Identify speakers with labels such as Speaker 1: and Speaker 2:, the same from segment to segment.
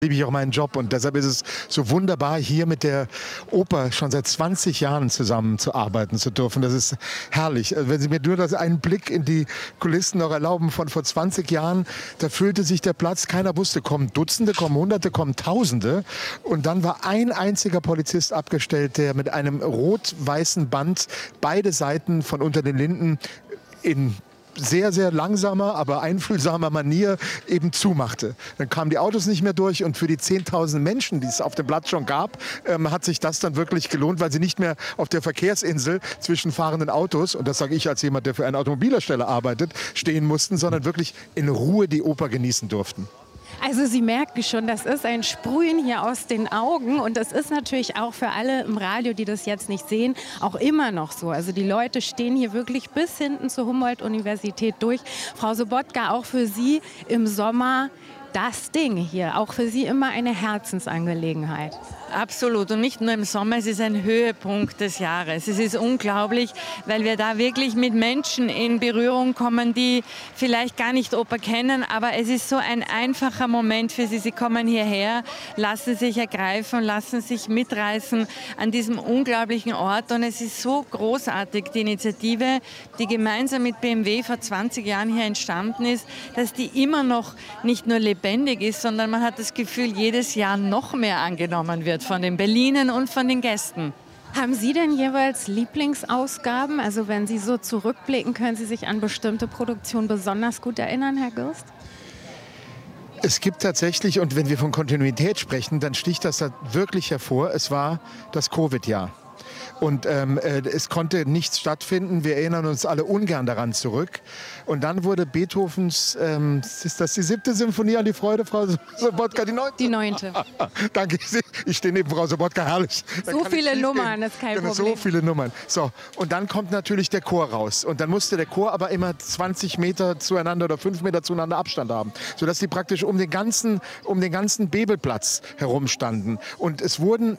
Speaker 1: Liebe ich auch meinen Job und deshalb ist es so wunderbar, hier mit der Oper schon seit 20 Jahren zusammenzuarbeiten zu dürfen. Das ist herrlich. Also wenn Sie mir nur einen Blick in die Kulissen noch erlauben von vor 20 Jahren, da füllte sich der Platz. Keiner wusste, kommen Dutzende, kommen Hunderte, kommen Tausende. Und dann war ein einziger Polizist abgestellt, der mit einem rot-weißen Band beide Seiten von unter den Linden in sehr, sehr langsamer, aber einfühlsamer Manier eben zumachte. Dann kamen die Autos nicht mehr durch und für die 10.000 Menschen, die es auf dem Platz schon gab, hat sich das dann wirklich gelohnt, weil sie nicht mehr auf der Verkehrsinsel zwischen fahrenden Autos, und das sage ich als jemand, der für einen Automobilhersteller arbeitet, stehen mussten, sondern wirklich in Ruhe die Oper genießen durften.
Speaker 2: Also Sie merken schon, das ist ein Sprühen hier aus den Augen und das ist natürlich auch für alle im Radio, die das jetzt nicht sehen, auch immer noch so. Also die Leute stehen hier wirklich bis hinten zur Humboldt-Universität durch. Frau Sobotka, auch für Sie im Sommer das Ding hier, auch für Sie immer eine Herzensangelegenheit.
Speaker 3: Absolut. Und nicht nur im Sommer, es ist ein Höhepunkt des Jahres. Es ist unglaublich, weil wir da wirklich mit Menschen in Berührung kommen, die vielleicht gar nicht Oper kennen, aber es ist so ein einfacher Moment für sie. Sie kommen hierher, lassen sich ergreifen, lassen sich mitreißen an diesem unglaublichen Ort. Und es ist so großartig, die Initiative, die gemeinsam mit BMW vor 20 Jahren hier entstanden ist, dass die immer noch nicht nur lebendig ist, sondern man hat das Gefühl, jedes Jahr noch mehr angenommen wird von den Berlinern und von den Gästen.
Speaker 2: Haben Sie denn jeweils Lieblingsausgaben? Also wenn Sie so zurückblicken, können Sie sich an bestimmte Produktionen besonders gut erinnern, Herr Gürst?
Speaker 1: Es gibt tatsächlich, und wenn wir von Kontinuität sprechen, dann sticht das da wirklich hervor, es war das Covid-Jahr. Und es konnte nichts stattfinden. Wir erinnern uns alle ungern daran zurück. Und dann wurde Beethovens, ist das die 7. Symphonie an die Freude, Frau Sobotka? Die 9.?
Speaker 2: Die 9.
Speaker 1: Danke, ich stehe neben Frau Sobotka, herrlich.
Speaker 2: So viele Nummern, das ist kein Problem.
Speaker 1: So viele Nummern. So, und dann kommt natürlich der Chor raus. Und dann musste der Chor aber immer 20 Meter zueinander oder 5 Meter zueinander Abstand haben. Sodass die praktisch um den ganzen Bebelplatz herumstanden. Und es wurden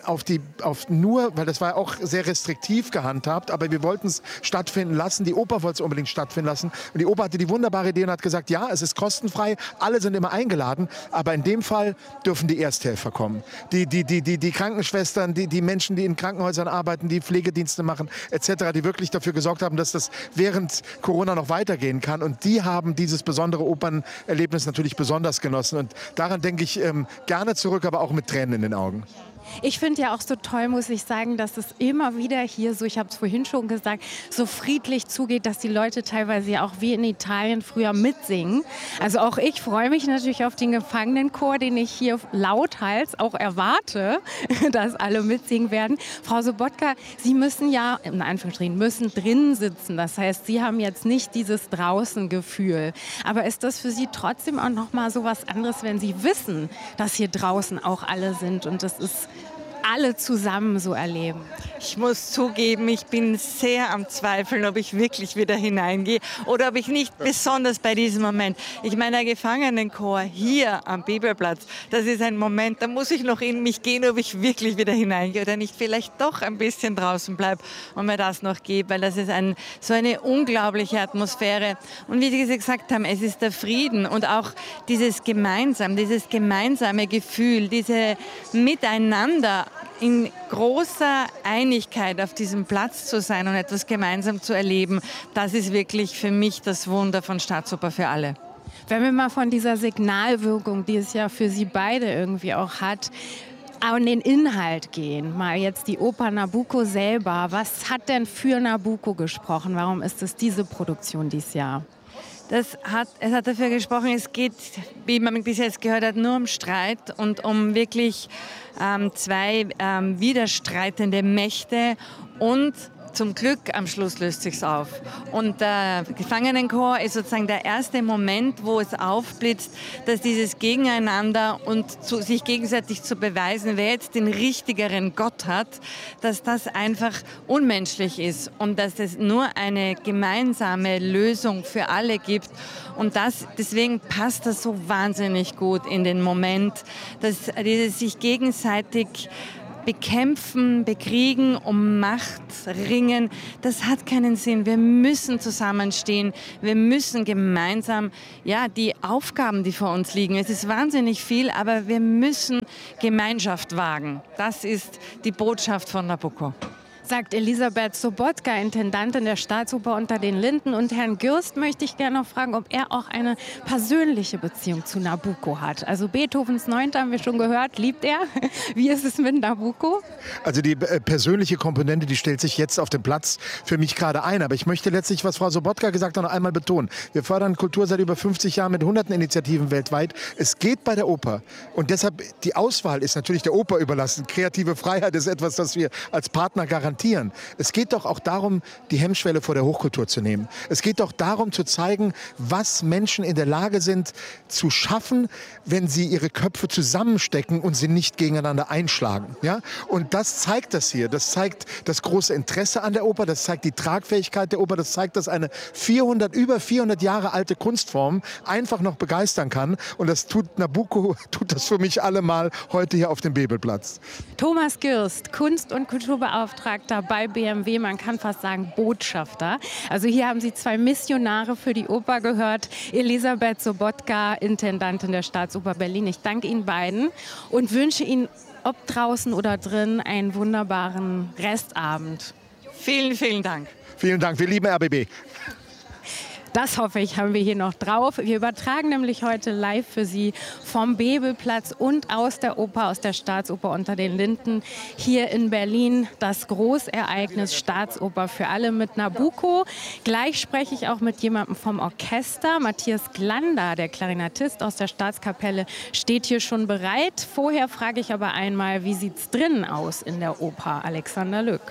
Speaker 1: nur, weil das war auch sehr restriktiv gehandhabt, aber wir wollten es stattfinden lassen. Die Oper wollte es unbedingt stattfinden lassen. Und die Oper hatte die wunderbare Idee und hat gesagt, ja, es ist kostenfrei, alle sind immer eingeladen, aber in dem Fall dürfen die Ersthelfer kommen. Die Krankenschwestern, die Menschen, die in Krankenhäusern arbeiten, die Pflegedienste machen, etc., die wirklich dafür gesorgt haben, dass das während Corona noch weitergehen kann. Und die haben dieses besondere Opernerlebnis natürlich besonders genossen. Und daran denke ich gerne zurück, aber auch mit Tränen in den Augen.
Speaker 2: Ich finde ja auch so toll, muss ich sagen, dass es immer wieder hier so, ich habe es vorhin schon gesagt, so friedlich zugeht, dass die Leute teilweise ja auch wie in Italien früher mitsingen. Also auch ich freue mich natürlich auf den Gefangenenchor, den ich hier lauthals auch erwarte, dass alle mitsingen werden. Frau Sobotka, Sie müssen ja, in Anführungsstrichen, müssen drinnen sitzen. Das heißt, Sie haben jetzt nicht dieses Draußen-Gefühl. Aber ist das für Sie trotzdem auch noch mal so was anderes, wenn Sie wissen, dass hier draußen auch alle sind und das ist alle zusammen so erleben?
Speaker 3: Ich muss zugeben, ich bin sehr am Zweifeln, ob ich wirklich wieder hineingehe oder ob ich nicht besonders bei diesem Moment. Ich meine, der Gefangenenchor hier am Bebelplatz, das ist ein Moment, da muss ich noch in mich gehen, ob ich wirklich wieder hineingehe oder nicht vielleicht doch ein bisschen draußen bleibe und mir das noch gebe, weil das ist so eine unglaubliche Atmosphäre. Und wie Sie gesagt haben, es ist der Frieden und auch dieses gemeinsame Gefühl, diese Miteinander in großer Einigkeit auf diesem Platz zu sein und etwas gemeinsam zu erleben, das ist wirklich für mich das Wunder von Staatsoper für alle.
Speaker 2: Wenn wir mal von dieser Signalwirkung, die es ja für Sie beide irgendwie auch hat, an den Inhalt gehen, mal jetzt die Oper Nabucco selber. Was hat denn für Nabucco gesprochen? Warum ist es diese Produktion dieses Jahr?
Speaker 3: Es hat dafür gesprochen, es geht, wie man bis jetzt gehört hat, nur um Streit und um wirklich zwei widerstreitende Mächte und zum Glück am Schluss löst sich's auf. Und der Gefangenenchor ist sozusagen der erste Moment, wo es aufblitzt, dass dieses Gegeneinander und sich gegenseitig zu beweisen, wer jetzt den richtigeren Gott hat, dass das einfach unmenschlich ist und dass es nur eine gemeinsame Lösung für alle gibt. Und deswegen passt das so wahnsinnig gut in den Moment, dass dieses sich gegenseitig bekämpfen, bekriegen, um Macht ringen. Das hat keinen Sinn. Wir müssen zusammenstehen. Wir müssen gemeinsam die Aufgaben, die vor uns liegen. Es ist wahnsinnig viel, aber wir müssen Gemeinschaft wagen. Das ist die Botschaft von Nabucco.
Speaker 2: Sagt Elisabeth Sobotka, Intendantin der Staatsoper Unter den Linden. Und Herrn Gürst möchte ich gerne noch fragen, ob er auch eine persönliche Beziehung zu Nabucco hat. Also Beethovens 9. haben wir schon gehört, liebt er. Wie ist es mit Nabucco?
Speaker 1: Also die persönliche Komponente, die stellt sich jetzt auf dem Platz für mich gerade ein. Aber ich möchte letztlich, was Frau Sobotka gesagt hat, noch einmal betonen. Wir fördern Kultur seit über 50 Jahren mit hunderten Initiativen weltweit. Es geht bei der Oper. Und deshalb, die Auswahl ist natürlich der Oper überlassen. Kreative Freiheit ist etwas, das wir als Partner garantieren. Es geht doch auch darum, die Hemmschwelle vor der Hochkultur zu nehmen. Es geht doch darum, zu zeigen, was Menschen in der Lage sind zu schaffen, wenn sie ihre Köpfe zusammenstecken und sie nicht gegeneinander einschlagen. Ja? Und das zeigt das hier. Das zeigt das große Interesse an der Oper, das zeigt die Tragfähigkeit der Oper, das zeigt, dass eine über 400 Jahre alte Kunstform einfach noch begeistern kann. Und das Nabucco tut das für mich allemal heute hier auf dem Bebelplatz.
Speaker 2: Thomas Gürst, Kunst- und Kulturbeauftragter bei BMW, man kann fast sagen Botschafter. Also hier haben Sie 2 Missionare für die Oper gehört. Elisabeth Sobotka, Intendantin der Staatsoper Berlin. Ich danke Ihnen beiden und wünsche Ihnen, ob draußen oder drin, einen wunderbaren Restabend.
Speaker 3: Vielen, vielen Dank.
Speaker 1: Vielen Dank, wir lieben RBB.
Speaker 2: Das hoffe ich, haben wir hier noch drauf. Wir übertragen nämlich heute live für Sie vom Bebelplatz und aus der Oper, aus der Staatsoper Unter den Linden hier in Berlin. Das Großereignis Staatsoper für alle mit Nabucco. Gleich spreche ich auch mit jemandem vom Orchester. Matthias Glander, der Klarinettist aus der Staatskapelle, steht hier schon bereit. Vorher frage ich aber einmal, wie sieht es drinnen aus in der Oper? Alexander Lück.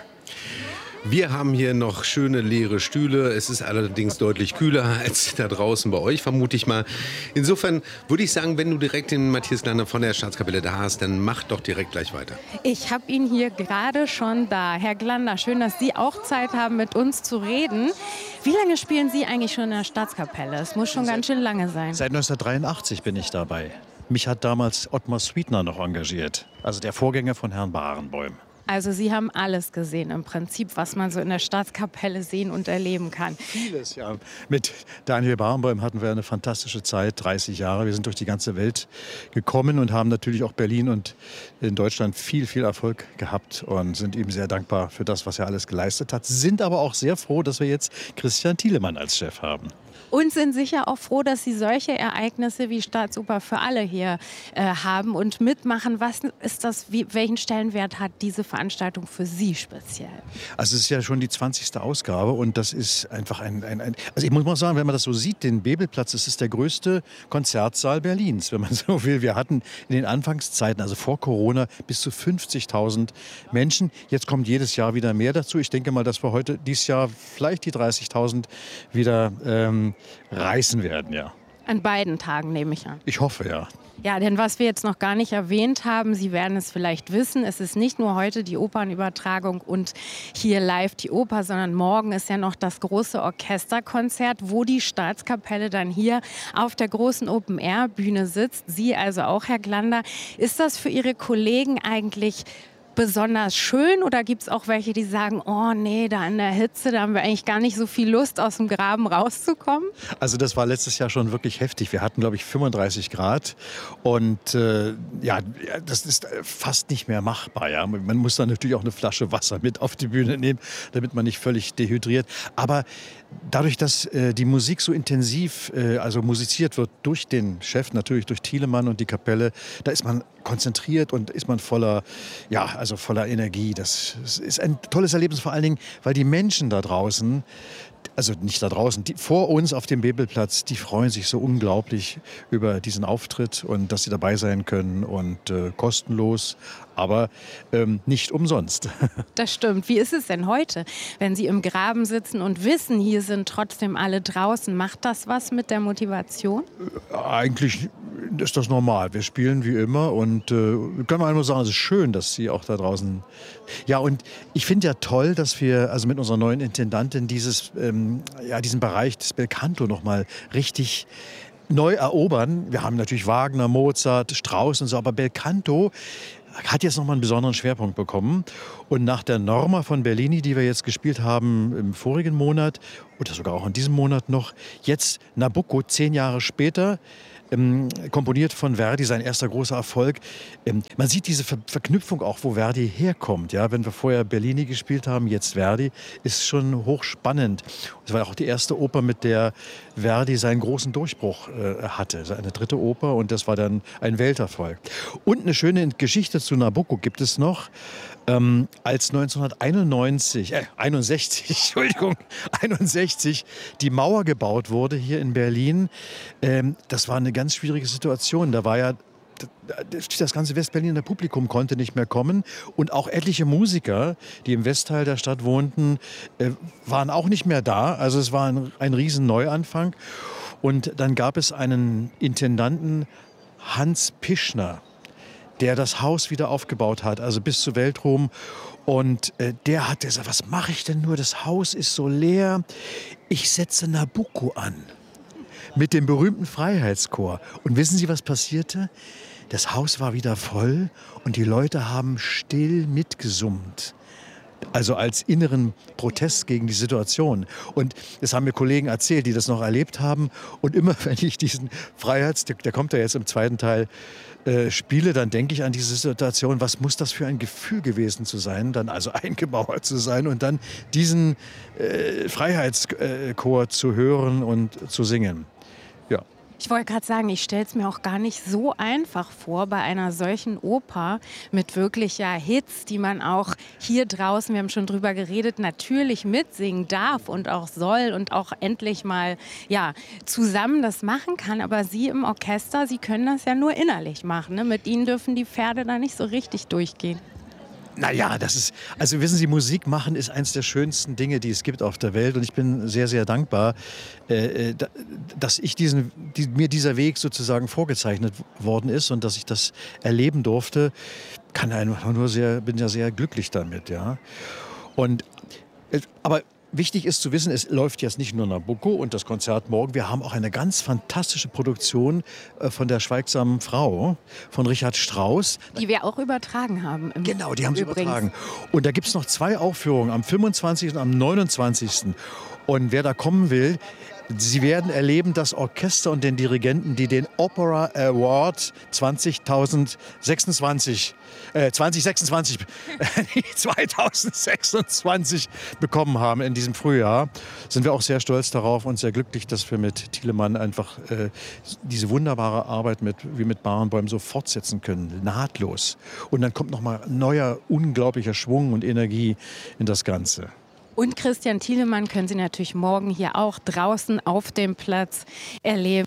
Speaker 4: Wir haben hier noch schöne leere Stühle. Es ist allerdings deutlich kühler als da draußen bei euch, vermute ich mal. Insofern würde ich sagen, wenn du direkt den Matthias Glander von der Staatskapelle da hast, dann mach doch direkt gleich weiter.
Speaker 2: Ich habe ihn hier gerade schon da. Herr Glander, schön, dass Sie auch Zeit haben, mit uns zu reden. Wie lange spielen Sie eigentlich schon in der Staatskapelle? Es muss schon ganz schön lange sein.
Speaker 5: Seit 1983 bin ich dabei. Mich hat damals Ottmar Sweetner noch engagiert, also der Vorgänger von Herrn Barenboim.
Speaker 2: Also Sie haben alles gesehen im Prinzip, was man so in der Staatskapelle sehen und erleben kann.
Speaker 5: Vieles, ja. Mit Daniel Barenboim hatten wir eine fantastische Zeit, 30 Jahre. Wir sind durch die ganze Welt gekommen und haben natürlich auch Berlin und in Deutschland viel, viel Erfolg gehabt und sind ihm sehr dankbar für das, was er alles geleistet hat. Sind aber auch sehr froh, dass wir jetzt Christian Thielemann als Chef haben.
Speaker 2: Und sind sicher auch froh, dass Sie solche Ereignisse wie Staatsoper für alle hier haben und mitmachen. Was ist das, welchen Stellenwert hat diese Veranstaltung für Sie speziell?
Speaker 5: Also es ist ja schon die 20. Ausgabe und das ist einfach also ich muss mal sagen, wenn man das so sieht, den Bebelplatz, das ist der größte Konzertsaal Berlins, wenn man so will. Wir hatten in den Anfangszeiten, also vor Corona, bis zu 50.000 Menschen. Jetzt kommt jedes Jahr wieder mehr dazu. Ich denke mal, dass wir dieses Jahr vielleicht die 30.000 wieder reißen werden, ja.
Speaker 2: An beiden Tagen, nehme ich an.
Speaker 5: Ich hoffe, ja.
Speaker 2: Ja, denn was wir jetzt noch gar nicht erwähnt haben, Sie werden es vielleicht wissen, es ist nicht nur heute die Opernübertragung und hier live die Oper, sondern morgen ist ja noch das große Orchesterkonzert, wo die Staatskapelle dann hier auf der großen Open-Air-Bühne sitzt. Sie also auch, Herr Glander. Ist das für Ihre Kollegen eigentlich besonders schön oder gibt es auch welche, die sagen, oh nee, da in der Hitze, da haben wir eigentlich gar nicht so viel Lust, aus dem Graben rauszukommen?
Speaker 5: Also das war letztes Jahr schon wirklich heftig. Wir hatten, glaube ich, 35 Grad und das ist fast nicht mehr machbar. Ja? Man muss dann natürlich auch eine Flasche Wasser mit auf die Bühne nehmen, damit man nicht völlig dehydriert. Aber dadurch, dass die Musik so intensiv musiziert wird durch den Chef, natürlich durch Thielemann und die Kapelle, da ist man konzentriert und ist man voller Energie. Das ist ein tolles Erlebnis, vor allen Dingen, weil die Menschen da draußen, also nicht da draußen, die vor uns auf dem Bebelplatz, die freuen sich so unglaublich über diesen Auftritt und dass sie dabei sein können und kostenlos, aber nicht umsonst.
Speaker 2: Das stimmt. Wie ist es denn heute, wenn Sie im Graben sitzen und wissen, hier sind trotzdem alle draußen? Macht das was mit der Motivation?
Speaker 5: Eigentlich ist das normal. Wir spielen wie immer und kann man nur sagen, es ist schön, dass Sie auch da draußen... Ja, und ich finde ja toll, dass wir also mit unserer neuen Intendantin diesen Bereich des Belcanto noch mal richtig neu erobern. Wir haben natürlich Wagner, Mozart, Strauss und so, aber Belcanto hat jetzt nochmal einen besonderen Schwerpunkt bekommen. Und nach der Norma von Bellini, die wir jetzt gespielt haben im vorigen Monat oder sogar auch in diesem Monat noch, jetzt Nabucco, 10 Jahre später, komponiert von Verdi, sein erster großer Erfolg. Man sieht diese Verknüpfung auch, wo Verdi herkommt. Ja, wenn wir vorher Bellini gespielt haben, jetzt Verdi, ist schon hochspannend. Es war auch die erste Oper, mit der Verdi seinen großen Durchbruch hatte. Eine dritte Oper, und das war dann ein Welterfolg. Und eine schöne Geschichte zu Nabucco gibt es noch. Als 1961 die Mauer gebaut wurde hier in Berlin, das war eine ganz schwierige Situation. Da war ja das ganze Westberliner Publikum konnte nicht mehr kommen, und auch etliche Musiker, die im Westteil der Stadt wohnten, waren auch nicht mehr da. Also es war ein riesen Neuanfang. Und dann gab es einen Intendanten, Hans Pischner, der das Haus wieder aufgebaut hat, also bis zu Weltruhm. Und der hat gesagt, was mache ich denn nur? Das Haus ist so leer. Ich setze Nabucco an mit dem berühmten Freiheitschor. Und wissen Sie, was passierte? Das Haus war wieder voll und die Leute haben still mitgesummt. Also als inneren Protest gegen die Situation. Und das haben mir Kollegen erzählt, die das noch erlebt haben. Und immer, wenn ich diesen der kommt ja jetzt im zweiten Teil, spiele, dann denke ich an diese Situation, was muss das für ein Gefühl gewesen zu sein, dann also eingemauert zu sein und dann diesen Freiheitschor zu hören und zu singen. Ja.
Speaker 2: Ich wollte gerade sagen, ich stelle es mir auch gar nicht so einfach vor, bei einer solchen Oper mit wirklich Hits, die man auch hier draußen, wir haben schon drüber geredet, natürlich mitsingen darf und auch soll und auch endlich mal zusammen das machen kann. Aber Sie im Orchester, Sie können das ja nur innerlich machen. Ne? Mit Ihnen dürfen die Pferde da nicht so richtig durchgehen.
Speaker 5: Naja, also wissen Sie, Musik machen ist eines der schönsten Dinge, die es gibt auf der Welt. Und ich bin sehr, sehr dankbar, dass mir dieser Weg sozusagen vorgezeichnet worden ist und dass ich das erleben durfte. Bin ja sehr glücklich damit, ja. Aber wichtig ist zu wissen, es läuft jetzt nicht nur Nabucco und das Konzert morgen. Wir haben auch eine ganz fantastische Produktion von der Schweigsamen Frau von Richard Strauss.
Speaker 2: Die wir auch übertragen haben.
Speaker 5: Genau, die haben sie übertragen. Und da gibt es noch 2 Aufführungen, am 25. und am 29. Und wer da kommen will, Sie werden erleben, das Orchester und den Dirigenten, die den Opera Award 2026 bekommen haben in diesem Frühjahr, sind wir auch sehr stolz darauf und sehr glücklich, dass wir mit Thielemann einfach diese wunderbare Arbeit mit Barenboim so fortsetzen können, nahtlos. Und dann kommt nochmal neuer, unglaublicher Schwung und Energie in das Ganze.
Speaker 2: Und Christian Thielemann können Sie natürlich morgen hier auch draußen auf dem Platz erleben.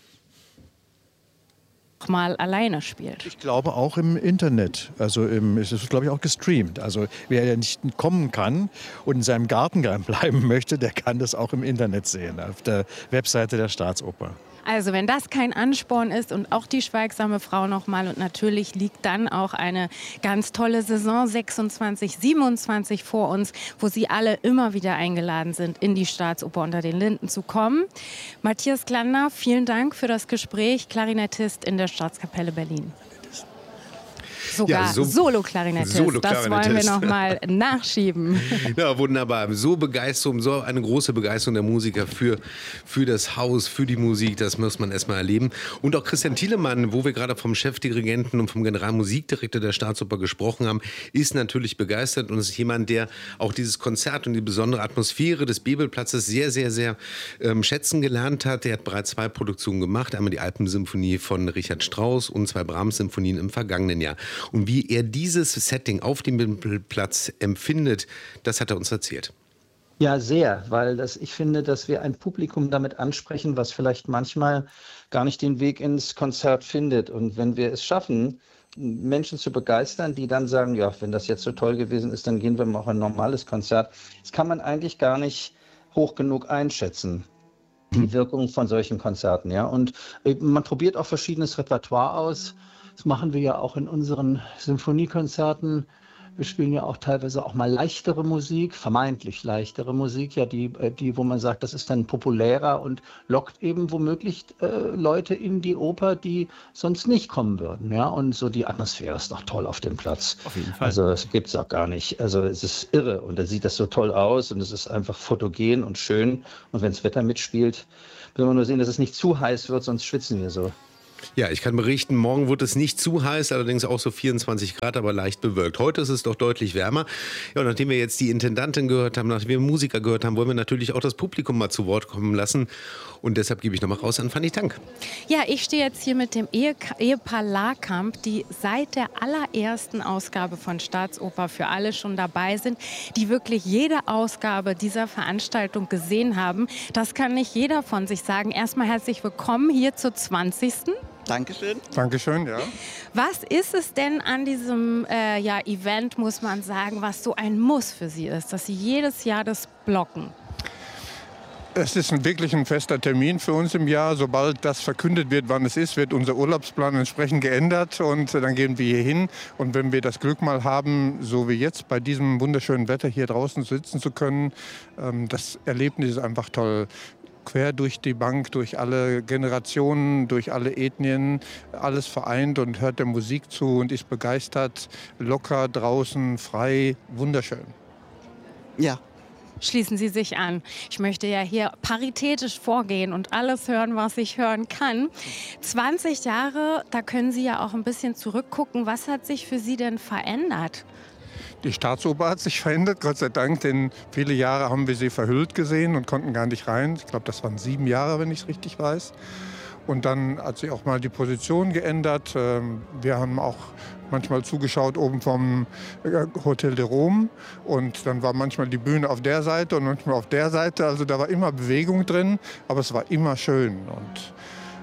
Speaker 2: Mal alleine spielt.
Speaker 5: Ich glaube auch im Internet. Also es ist, glaube ich, auch gestreamt. Also wer ja nicht kommen kann und in seinem Garten bleiben möchte, der kann das auch im Internet sehen, auf der Webseite der Staatsoper.
Speaker 2: Also wenn das kein Ansporn ist und auch die Schweigsame Frau nochmal, und natürlich liegt dann auch eine ganz tolle Saison 26, 27 vor uns, wo Sie alle immer wieder eingeladen sind, in die Staatsoper unter den Linden zu kommen. Matthias Glander, vielen Dank für das Gespräch, Klarinettist in der Staatskapelle Berlin. Sogar Solo-Klarinettist. Das wollen wir noch mal nachschieben.
Speaker 4: Ja, wunderbar. So eine große Begeisterung der Musiker für das Haus, für die Musik, das muss man erstmal erleben. Und auch Christian Thielemann, wo wir gerade vom Chefdirigenten und vom Generalmusikdirektor der Staatsoper gesprochen haben, ist natürlich begeistert und ist jemand, der auch dieses Konzert und die besondere Atmosphäre des Bebelplatzes sehr, sehr, sehr schätzen gelernt hat. Er hat bereits 2 Produktionen gemacht. Einmal die Alpensymphonie von Richard Strauss und 2 Brahms-Symphonien im vergangenen Jahr. Und wie er dieses Setting auf dem Platz empfindet, das hat er uns erzählt.
Speaker 6: Ja, sehr, weil ich finde, dass wir ein Publikum damit ansprechen, was vielleicht manchmal gar nicht den Weg ins Konzert findet. Und wenn wir es schaffen, Menschen zu begeistern, die dann sagen, ja, wenn das jetzt so toll gewesen ist, dann gehen wir mal auf ein normales Konzert. Das kann man eigentlich gar nicht hoch genug einschätzen, die Wirkung von solchen Konzerten. Ja? Und man probiert auch verschiedenes Repertoire aus. Das machen wir ja auch in unseren Symphoniekonzerten. Wir spielen ja auch teilweise auch mal leichtere Musik, vermeintlich leichtere Musik, ja, wo man sagt, das ist dann populärer und lockt eben womöglich Leute in die Oper, die sonst nicht kommen würden. Ja? Und so die Atmosphäre ist doch toll auf dem Platz.
Speaker 5: Auf jeden Fall.
Speaker 6: Also das gibt es auch gar nicht. Also es ist irre und da sieht das so toll aus und es ist einfach fotogen und schön. Und wenn das Wetter mitspielt, will man nur sehen, dass es nicht zu heiß wird, sonst schwitzen wir so.
Speaker 4: Ja, ich kann berichten, morgen wird es nicht zu heiß, allerdings auch so 24 Grad, aber leicht bewölkt. Heute ist es doch deutlich wärmer. Ja, und nachdem wir jetzt die Intendantin gehört haben, nachdem wir Musiker gehört haben, wollen wir natürlich auch das Publikum mal zu Wort kommen lassen. Und deshalb gebe ich nochmal raus an Fanny Tank.
Speaker 2: Ja, ich stehe jetzt hier mit dem Ehepaar Lakamp, die seit der allerersten Ausgabe von Staatsoper für alle schon dabei sind, die wirklich jede Ausgabe dieser Veranstaltung gesehen haben. Das kann nicht jeder von sich sagen. Erstmal herzlich willkommen hier zur 20.
Speaker 7: Dankeschön.
Speaker 8: Dankeschön, ja.
Speaker 2: Was ist es denn an diesem Event, muss man sagen, was so ein Muss für Sie ist, dass Sie jedes Jahr das blocken?
Speaker 8: Es ist wirklich ein fester Termin für uns im Jahr. Sobald das verkündet wird, wann es ist, wird unser Urlaubsplan entsprechend geändert und dann gehen wir hier hin. Und wenn wir das Glück mal haben, so wie jetzt bei diesem wunderschönen Wetter hier draußen sitzen zu können, das Erlebnis ist einfach toll. Quer durch die Bank, durch alle Generationen, durch alle Ethnien, alles vereint und hört der Musik zu und ist begeistert, locker, draußen, frei, wunderschön.
Speaker 7: Ja.
Speaker 2: Schließen Sie sich an. Ich möchte ja hier paritätisch vorgehen und alles hören, was ich hören kann. 20 Jahre, da können Sie ja auch ein bisschen zurückgucken. Was hat sich für Sie denn verändert?
Speaker 8: Die Staatsoper hat sich verändert, Gott sei Dank, denn viele Jahre haben wir sie verhüllt gesehen und konnten gar nicht rein. Ich glaube, das waren 7 Jahre, wenn ich es richtig weiß. Und dann hat sich auch mal die Position geändert. Wir haben auch manchmal zugeschaut oben vom Hotel de Rome. Und dann war manchmal die Bühne auf der Seite und manchmal auf der Seite. Also da war immer Bewegung drin, aber es war immer schön. Und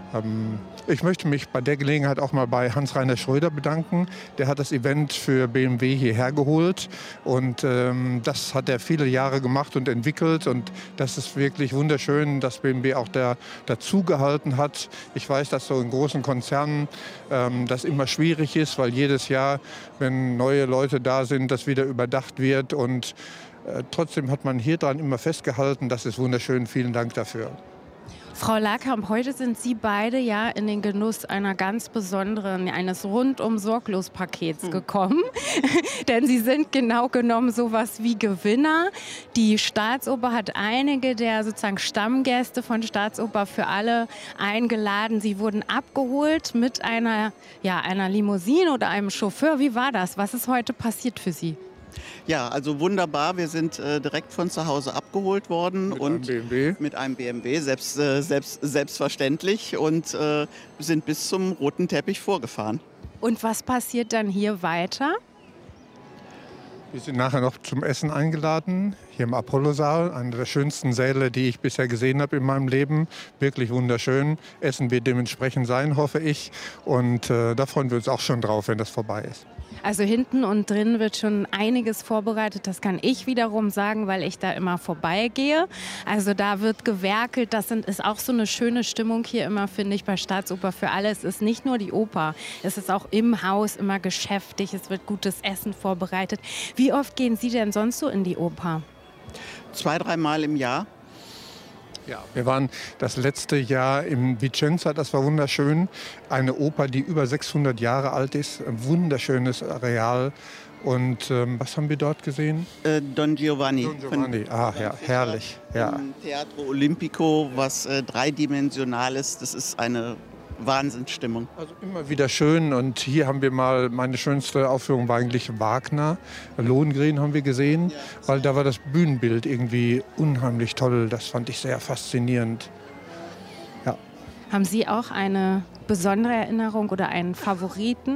Speaker 8: ich möchte mich bei der Gelegenheit auch mal bei Hans-Rainer Schröder bedanken. Der hat das Event für BMW hierher geholt und das hat er viele Jahre gemacht und entwickelt und das ist wirklich wunderschön, dass BMW auch dazugehalten hat. Ich weiß, dass so in großen Konzernen das immer schwierig ist, weil jedes Jahr, wenn neue Leute da sind, das wieder überdacht wird und trotzdem hat man hier dran immer festgehalten. Das ist wunderschön. Vielen Dank dafür.
Speaker 2: Frau Lakamp, heute sind Sie beide ja in den Genuss einer ganz besonderen, eines Rundum-Sorglos-Pakets gekommen. Denn Sie sind genau genommen sowas wie Gewinner. Die Staatsoper hat einige der sozusagen Stammgäste von Staatsoper für alle eingeladen. Sie wurden abgeholt mit einer Limousine oder einem Chauffeur. Wie war das? Was ist heute passiert für Sie?
Speaker 7: Ja, also wunderbar. Wir sind direkt von zu Hause abgeholt worden mit einem BMW, selbstverständlich und sind bis zum roten Teppich vorgefahren.
Speaker 2: Und was passiert dann hier weiter?
Speaker 8: Wir sind nachher noch zum Essen eingeladen, hier im Apollo-Saal, einer der schönsten Säle, die ich bisher gesehen habe in meinem Leben. Wirklich wunderschön. Essen wird dementsprechend sein, hoffe ich. Und da freuen wir uns auch schon drauf, wenn das vorbei ist.
Speaker 2: Also hinten und drin wird schon einiges vorbereitet. Das kann ich wiederum sagen, weil ich da immer vorbeigehe. Also da wird gewerkelt. Das ist auch so eine schöne Stimmung hier immer, finde ich, bei Staatsoper für alle. Es ist nicht nur die Oper. Es ist auch im Haus immer geschäftig. Es wird gutes Essen vorbereitet. Wie oft gehen Sie denn sonst so in die Oper?
Speaker 7: 2-3 Mal im Jahr.
Speaker 8: Ja, wir waren das letzte Jahr im Vicenza, das war wunderschön. Eine Oper, die über 600 Jahre alt ist, ein wunderschönes Areal. Und was haben wir dort gesehen?
Speaker 7: Don Giovanni.
Speaker 8: Don Giovanni, ja, herrlich. Ja.
Speaker 7: Teatro Olimpico, was dreidimensional ist, das ist eine Wahnsinnsstimmung.
Speaker 8: Also immer wieder schön und hier haben wir mal, meine schönste Aufführung war eigentlich Wagner, Lohengrin haben wir gesehen, weil da war das Bühnenbild irgendwie unheimlich toll, das fand ich sehr faszinierend. Ja.
Speaker 2: Haben Sie auch eine besondere Erinnerung oder einen Favoriten?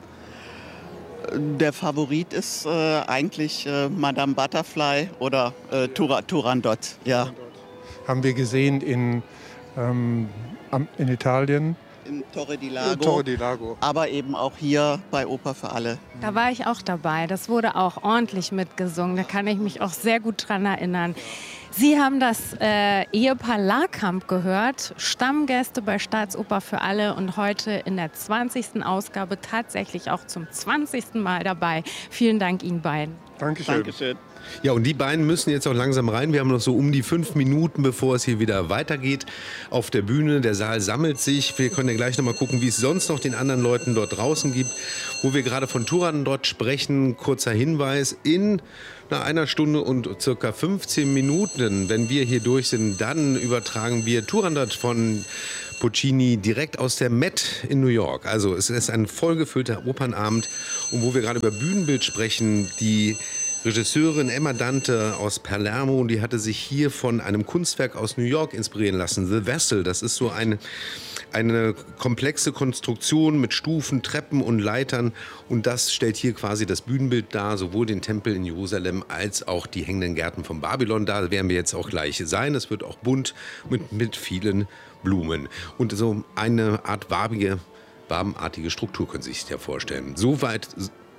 Speaker 7: Der Favorit ist eigentlich Madame Butterfly oder Turandot. Ja.
Speaker 8: Haben wir gesehen in Italien.
Speaker 7: Torre di Lago.
Speaker 8: Torre di Lago.
Speaker 7: Aber eben auch hier bei Oper für alle.
Speaker 2: Da war ich auch dabei. Das wurde auch ordentlich mitgesungen. Da kann ich mich auch sehr gut dran erinnern. Sie haben das Ehepaar Lakamp gehört, Stammgäste bei Staatsoper für alle und heute in der 20. Ausgabe tatsächlich auch zum 20. Mal dabei. Vielen Dank Ihnen beiden.
Speaker 8: Dankeschön.
Speaker 7: Dankeschön.
Speaker 4: Ja, und die beiden müssen jetzt auch langsam rein. Wir haben noch so um die 5 Minuten, bevor es hier wieder weitergeht auf der Bühne. Der Saal sammelt sich. Wir können ja gleich noch mal gucken, wie es sonst noch den anderen Leuten dort draußen gibt. Wo wir gerade von Turandot sprechen, kurzer Hinweis, in einer Stunde und circa 15 Minuten, wenn wir hier durch sind, dann übertragen wir Turandot von Puccini direkt aus der Met in New York. Also es ist ein vollgefüllter Opernabend. Und wo wir gerade über Bühnenbild sprechen, die Regisseurin Emma Dante aus Palermo, die hatte sich hier von einem Kunstwerk aus New York inspirieren lassen, The Vessel. Das ist so eine komplexe Konstruktion mit Stufen, Treppen und Leitern. Und das stellt hier quasi das Bühnenbild dar, sowohl den Tempel in Jerusalem als auch die hängenden Gärten von Babylon. Da werden wir jetzt auch gleich sein. Es wird auch bunt mit vielen Blumen. Und so eine Art wabenartige Struktur können Sie sich ja vorstellen. Soweit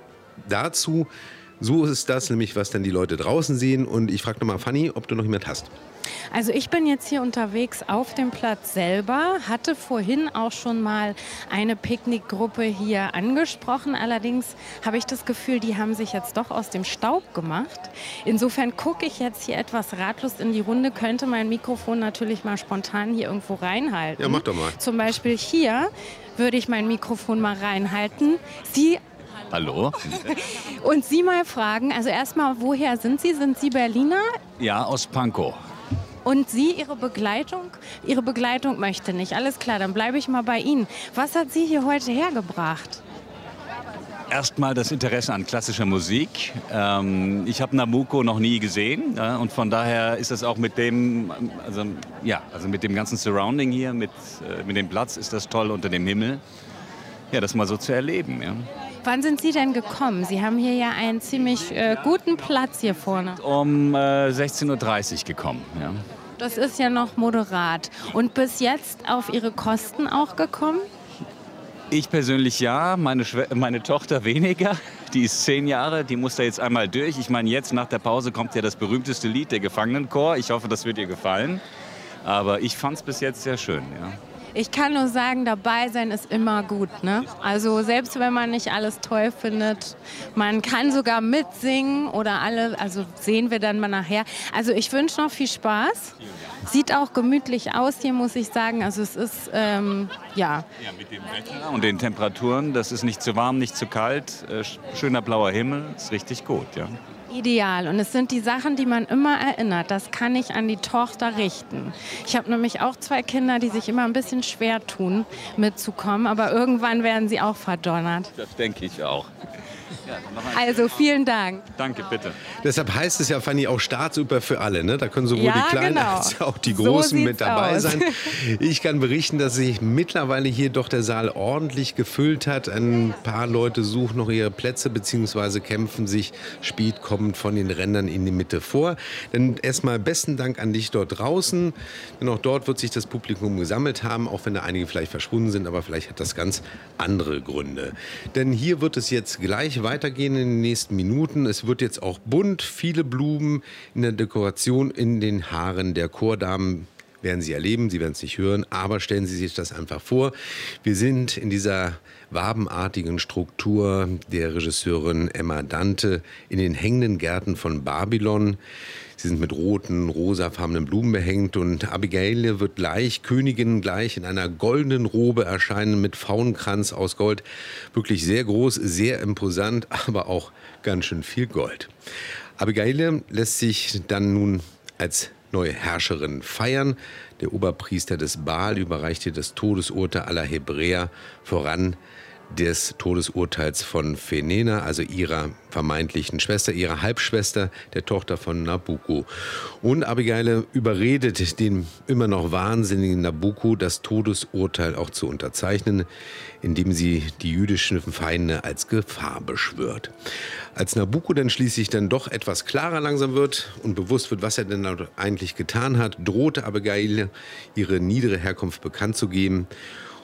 Speaker 4: dazu. So ist das nämlich, was dann die Leute draußen sehen. Und ich frage nochmal Fanny, ob du noch jemand hast.
Speaker 2: Also ich bin jetzt hier unterwegs auf dem Platz selber, hatte vorhin auch schon mal eine Picknickgruppe hier angesprochen. Allerdings habe ich das Gefühl, die haben sich jetzt doch aus dem Staub gemacht. Insofern gucke ich jetzt hier etwas ratlos in die Runde, könnte mein Mikrofon natürlich mal spontan hier irgendwo reinhalten.
Speaker 4: Ja, mach doch mal.
Speaker 2: Zum Beispiel hier würde ich mein Mikrofon mal reinhalten.
Speaker 9: Hallo.
Speaker 2: Und Sie mal fragen, also erstmal, woher sind Sie? Sind Sie Berliner?
Speaker 9: Ja, aus Pankow.
Speaker 2: Und Sie, Ihre Begleitung? Ihre Begleitung möchte nicht. Alles klar, dann bleibe ich mal bei Ihnen. Was hat Sie hier heute hergebracht?
Speaker 9: Erstmal das Interesse an klassischer Musik. Ich habe Nabucco noch nie gesehen und von daher ist das auch mit dem, also mit dem ganzen Surrounding hier, mit dem Platz ist das toll unter dem Himmel. Ja, das mal so zu erleben. Ja.
Speaker 2: Wann sind Sie denn gekommen? Sie haben hier ja einen ziemlich guten Platz hier vorne.
Speaker 9: Um 16:30 Uhr gekommen. Ja.
Speaker 2: Das ist ja noch moderat. Und bis jetzt auf Ihre Kosten auch gekommen?
Speaker 9: Ich persönlich ja, meine Tochter weniger. Die ist 10 Jahre, die muss da jetzt einmal durch. Ich meine, jetzt nach der Pause kommt ja das berühmteste Lied, der Gefangenenchor. Ich hoffe, das wird ihr gefallen. Aber ich fand es bis jetzt sehr schön, ja.
Speaker 2: Ich kann nur sagen, dabei sein ist immer gut, ne? Also selbst wenn man nicht alles toll findet, man kann sogar mitsingen oder also sehen wir dann mal nachher. Also ich wünsche noch viel Spaß. Sieht auch gemütlich aus hier, muss ich sagen. Also es ist, ja,
Speaker 9: mit dem Wetter und den Temperaturen, das ist nicht zu warm, nicht zu kalt. Schöner blauer Himmel, ist richtig gut, ja.
Speaker 2: Ideal. Und es sind die Sachen, die man immer erinnert. Das kann ich an die Tochter richten. Ich habe nämlich auch 2 Kinder, die sich immer ein bisschen schwer tun, mitzukommen. Aber irgendwann werden sie auch verdonnert.
Speaker 9: Das denke ich auch.
Speaker 2: Also vielen Dank.
Speaker 9: Danke, bitte.
Speaker 4: Deshalb heißt es ja, Fanny, auch Staatsoper für alle. Ne? Da können sowohl die Kleinen als auch die
Speaker 2: So
Speaker 4: Großen mit
Speaker 2: sieht's
Speaker 4: dabei
Speaker 2: aus.
Speaker 4: sein. Ich kann berichten, dass sich mittlerweile hier doch der Saal ordentlich gefüllt hat. Ein paar Leute suchen noch ihre Plätze bzw. kämpfen sich spät kommend von den Rändern in die Mitte vor. Denn erstmal besten Dank an dich dort draußen. Denn auch dort wird sich das Publikum gesammelt haben, auch wenn da einige vielleicht verschwunden sind, aber vielleicht hat das ganz andere Gründe. Denn hier wird es jetzt gleich weitergehen in den nächsten Minuten. Es wird jetzt auch bunt, viele Blumen in der Dekoration, in den Haaren der Chordamen. Werden Sie erleben, Sie werden es nicht hören, aber stellen Sie sich das einfach vor. Wir sind in dieser wabenartigen Struktur der Regisseurin Emma Dante in den hängenden Gärten von Babylon. Sie sind mit roten, rosafarbenen Blumen behängt und Abigail wird Königin gleich in einer goldenen Robe erscheinen mit Frauenkranz aus Gold. Wirklich sehr groß, sehr imposant, aber auch ganz schön viel Gold. Abigail lässt sich dann nun als neue Herrscherin feiern. Der Oberpriester des Baal überreicht ihr das Todesurteil aller Hebräer, voran des Todesurteils von Fenena, also ihrer vermeintlichen Schwester, ihrer Halbschwester, der Tochter von Nabucco. Und Abigail überredet den immer noch wahnsinnigen Nabucco, das Todesurteil auch zu unterzeichnen, indem sie die jüdischen Feinde als Gefahr beschwört. Als Nabucco dann schließlich dann doch etwas klarer langsam wird und bewusst wird, was er denn eigentlich getan hat, drohte Abigail, ihre niedere Herkunft bekannt zu geben.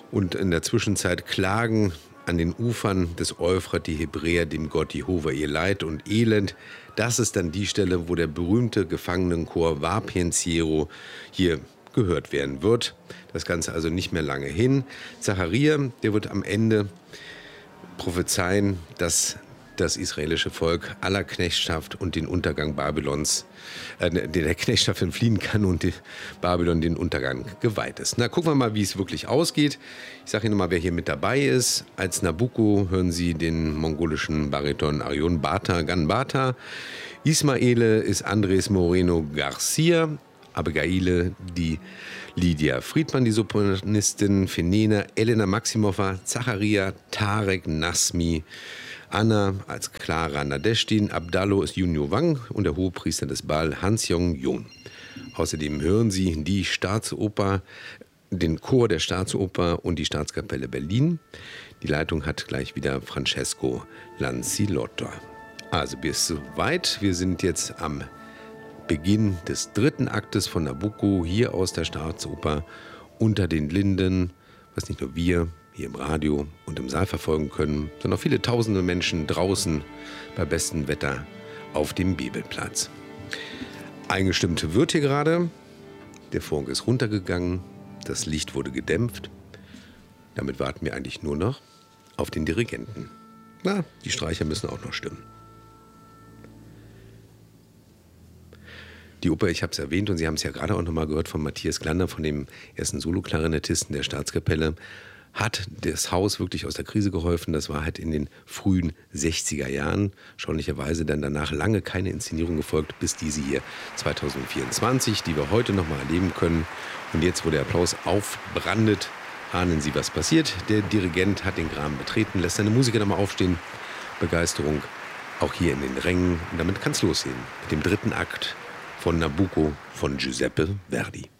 Speaker 4: Und in der Zwischenzeit klagen an den Ufern des Euphrat die Hebräer dem Gott Jehova ihr Leid und Elend. Das ist dann die Stelle, wo der berühmte Gefangenenchor Va Pensiero hier gehört werden wird. Das Ganze also nicht mehr lange hin. Zacharia, der wird am Ende prophezeien, dass das israelische Volk aller Knechtschaft und den Untergang Babylons, der Knechtschaft entfliehen kann und Babylon den Untergang geweiht ist. Na, gucken wir mal, wie es wirklich ausgeht. Ich sage Ihnen mal, wer hier mit dabei ist. Als Nabucco hören Sie den mongolischen Bariton Arion Bata Ganbata. Ismaele ist Andres Moreno Garcia. Abigaile, die Lydia Friedmann, die Sopranistin, Fenena, Elena Maximova, Zacharia, Tarek Nasmi, Anna als Clara Nadeshtin, Abdallo ist Junio Wang und der Hohepriester des Baal Hans-Jong Jung. Außerdem hören Sie die Staatsoper, den Chor der Staatsoper und die Staatskapelle Berlin. Die Leitung hat gleich wieder Francesco Lancilotto. Also bis soweit. Wir sind jetzt am Beginn des 3. Aktes von Nabucco hier aus der Staatsoper unter den Linden, was nicht nur wir hier im Radio und im Saal verfolgen können, sondern auch viele tausende Menschen draußen bei bestem Wetter auf dem Bibelplatz. Eingestimmt wird hier gerade, der Vorhang ist runtergegangen, das Licht wurde gedämpft. Damit warten wir eigentlich nur noch auf den Dirigenten. Na, die Streicher müssen auch noch stimmen. Die Oper, ich habe es erwähnt und Sie haben es ja gerade auch noch mal gehört von Matthias Glander, von dem ersten Soloklarinettisten der Staatskapelle, hat das Haus wirklich aus der Krise geholfen. Das war halt in den frühen 60er Jahren. Schauerlicherweise dann danach lange keine Inszenierung gefolgt, bis diese hier 2024, die wir heute noch mal erleben können. Und jetzt, wo der Applaus aufbrandet, ahnen Sie, was passiert. Der Dirigent hat den Graben betreten, lässt seine Musiker nochmal aufstehen. Begeisterung auch hier in den Rängen. Und damit kann es losgehen mit dem 3. Akt von Nabucco von Giuseppe Verdi.